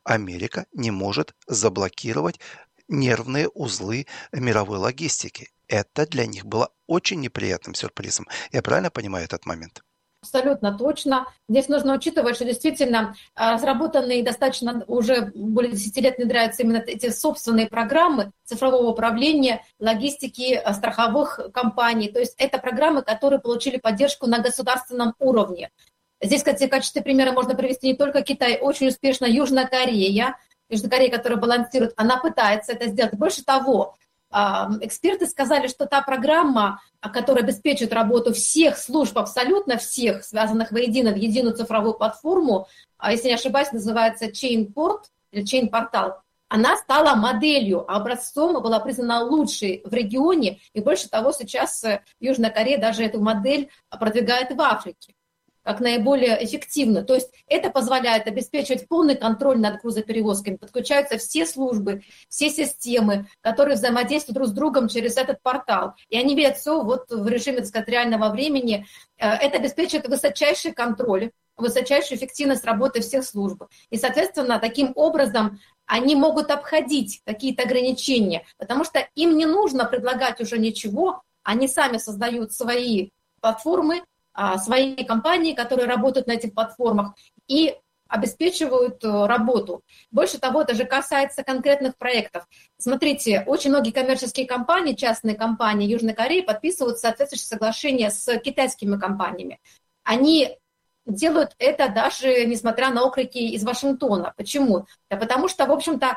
Америка не может заблокировать нервные узлы мировой логистики. Это для них было очень неприятным сюрпризом. Я правильно понимаю этот момент? Абсолютно точно. Здесь нужно учитывать, что действительно разработанные достаточно уже более 10 лет внедряются именно эти собственные программы цифрового управления, логистики, страховых компаний. То есть это программы, которые получили поддержку на государственном уровне. Здесь, кстати, в качестве примера можно привести не только Китай, очень успешно Южная Корея. Южная Корея, которая балансирует, она пытается это сделать. Больше того, эксперты сказали, что та программа, которая обеспечивает работу всех служб, абсолютно всех, связанных воедино в единую цифровую платформу, если не ошибаюсь, называется Chainport или Chain-портал, она стала моделью, образцом и была признана лучшей в регионе. И больше того, сейчас Южная Корея даже эту модель продвигает в Африке как наиболее эффективно. То есть это позволяет обеспечивать полный контроль над грузоперевозками. Подключаются все службы, все системы, которые взаимодействуют друг с другом через этот портал. И они видят все вот в режиме, так сказать, реального времени. Это обеспечивает высочайший контроль, высочайшую эффективность работы всех служб. И, соответственно, таким образом они могут обходить какие-то ограничения, потому что им не нужно предлагать уже ничего, они сами создают свои платформы, свои компании, которые работают на этих платформах и обеспечивают работу. Больше того, это же касается конкретных проектов. Смотрите, очень многие коммерческие компании, частные компании Южной Кореи подписывают соответствующие соглашения с китайскими компаниями. Они делают это даже несмотря на окрики из Вашингтона. Почему? Да потому что, в общем-то,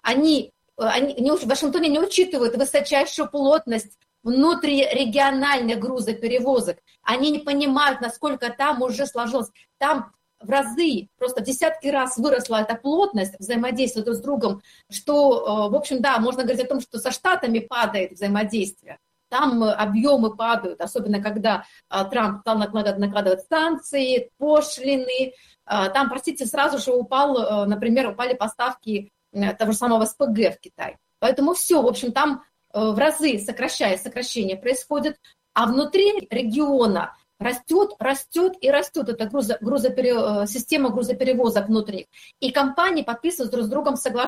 в Вашингтоне не учитывают высочайшую плотность внутрирегиональных грузоперевозок. Они не понимают, насколько там уже сложилось. Там в разы, просто в десятки раз выросла эта плотность взаимодействия друг с другом, что, в общем, да, можно говорить о том, что со Штатами падает взаимодействие. Там объемы падают, особенно когда Трамп стал накладывать санкции, пошлины. Там, простите, сразу же упали поставки того же самого СПГ в Китай. Поэтому все, в общем, там в разы сокращение происходит, а внутри региона растет эта система грузоперевозок внутренних. И компании подписывают друг с другом соглашения.